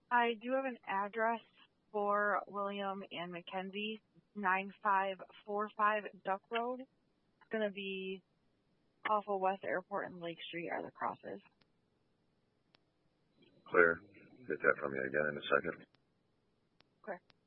I do have an address for William and Mackenzie, 9545 Duck Road. It's going to be off of West Airport and Lake Street are the crosses. Clear. Get that from you again in a second. Okay.